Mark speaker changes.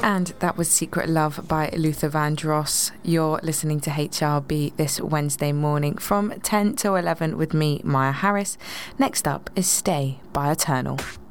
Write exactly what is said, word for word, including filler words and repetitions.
Speaker 1: And that was Secret Love by Luther Vandross. You're listening to H R B this Wednesday morning from ten till eleven with me, Maya Harris. Next up is Stay by Eternal.